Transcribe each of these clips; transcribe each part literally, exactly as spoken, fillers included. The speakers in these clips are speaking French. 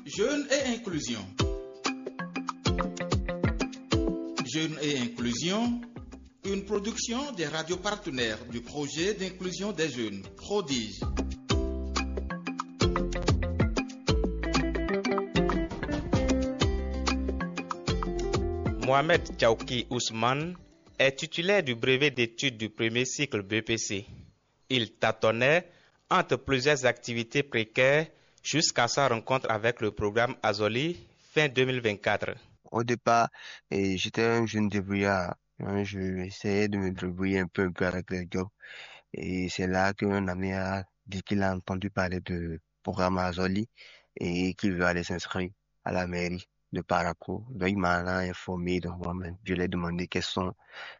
Jeunes et inclusion. Jeunes et inclusion, une production des radios partenaires du projet d'inclusion des jeunes, Prodige. Mohamed Tchaouki Ousmane est titulaire du brevet d'études du premier cycle B P C. Il tâtonnait entre plusieurs activités précaires jusqu'à sa rencontre avec le programme Azoli fin deux mille vingt-quatre. Au départ, et j'étais un jeune débrouillard. Hein, je essayais de me débrouiller un peu, un peu avec les jobs. Et c'est là qu'un ami a dit qu'il a entendu parler du programme Azoli et qu'il veut aller s'inscrire à la mairie de Parakou. Donc, il m'a informé. Donc, moi-même, je lui ai demandé quelles sont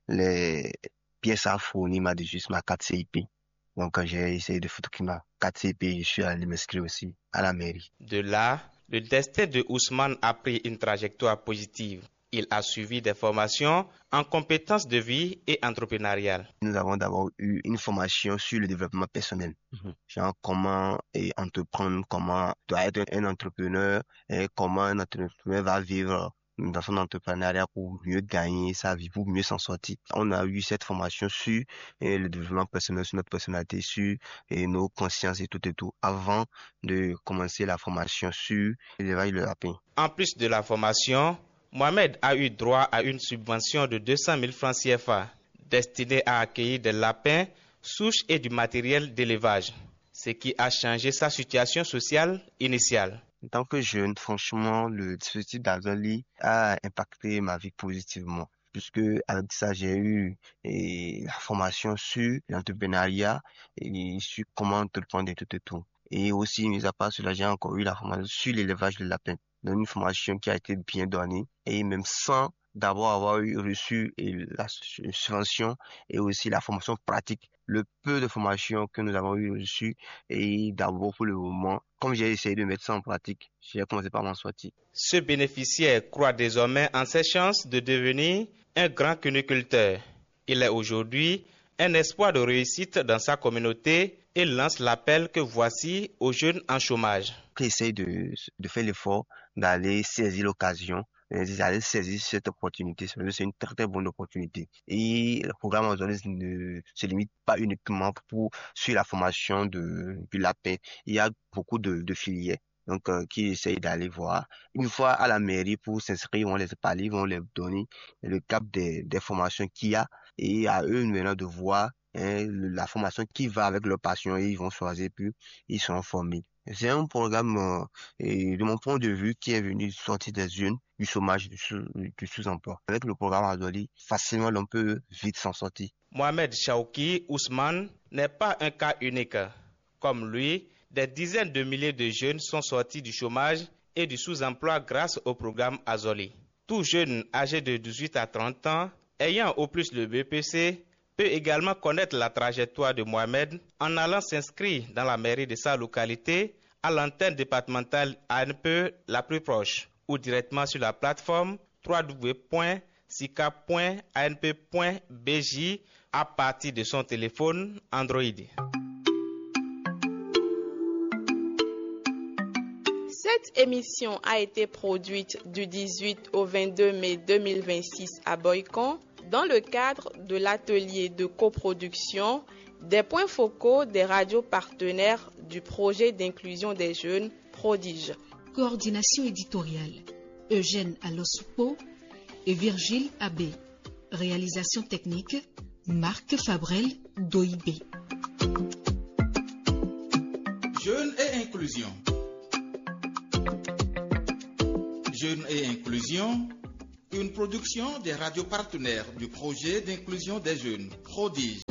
les pièces à fournir. Il m'a dit juste ma carte C I P. Donc, quand j'ai essayé de photographier ma carte C I P, je suis allé m'inscrire aussi à la mairie. De là, le destin de Ousmane a pris une trajectoire positive. Il a suivi des formations en compétences de vie et entrepreneuriales. Nous avons d'abord eu une formation sur le développement personnel. Mm-hmm. Genre comment et entreprendre, comment doit être un entrepreneur et comment un entrepreneur va vivre dans son entrepreneuriat pour mieux gagner sa vie, pour mieux s'en sortir. On a eu cette formation sur eh, le développement personnel, sur notre personnalité, sur eh, nos consciences et tout et tout, avant de commencer la formation sur l'élevage de lapin. En plus de la formation, Mohamed a eu droit à une subvention de deux cent mille francs C F A destinée à accueillir des lapins, souches et du matériel d'élevage, ce qui a changé sa situation sociale initiale. En tant que jeune, franchement, le dispositif d'Azoli a impacté ma vie positivement. Puisque avec ça, j'ai eu et, la formation sur l'entrepreneuriat et sur comment entreprendre et tout et tout. Et aussi, mis à part cela, j'ai encore eu la formation sur l'élevage de lapins. Donc, une formation qui a été bien donnée et même sans d'abord avoir eu reçu et la subvention et aussi la formation pratique. Le peu de formation que nous avons eu reçu et d'abord pour le moment, comme j'ai essayé de mettre ça en pratique, j'ai commencé par m'en sortir. Ce bénéficiaire croit désormais en ses chances de devenir un grand cuniculteur. Il est aujourd'hui un espoir de réussite dans sa communauté et lance l'appel que voici aux jeunes en chômage. J'essaie de, de faire l'effort d'aller saisir l'occasion, d'aller saisir cette opportunité. C'est une très très bonne opportunité. Et le programme Azoli ne se limite pas uniquement pour sur la formation de, du lapin. Il y a beaucoup de, de filières. Donc, euh, qui essayent d'aller voir. Une fois à la mairie pour s'inscrire, on les parle, ils vont les donner le cap des, des formations qu'il y a et à eux maintenant de voir hein, la formation qui va avec leur passion et ils vont choisir puis ils seront formés. C'est un programme euh, et de mon point de vue qui est venu sortir des jeunes du chômage, du, sous, du sous-emploi. Avec le programme Azoli, facilement on peut vite s'en sortir. Mohamed Tchaouki Ousmane n'est pas un cas unique. Comme lui, des dizaines de milliers de jeunes sont sortis du chômage et du sous-emploi grâce au programme Azoli. Tout jeune âgé de dix-huit à trente ans, ayant au plus le B P C, peut également connaître la trajectoire de Mohamed en allant s'inscrire dans la mairie de sa localité à l'antenne départementale A N P la plus proche ou directement sur la plateforme w w w point sika point a n p point b j à partir de son téléphone Android. Cette émission a été produite du dix-huit au vingt-deux mai deux mille vingt-six à Boycon dans le cadre de l'atelier de coproduction des points focaux des radios partenaires du projet d'inclusion des jeunes Prodige. Coordination éditoriale Eugène Alosoupo et Virgile Abbé. Réalisation technique Marc Fabrel Doibé. Jeunes et inclusion. Jeunes et inclusion, une production des radios partenaires du projet d'inclusion des jeunes, Prodige.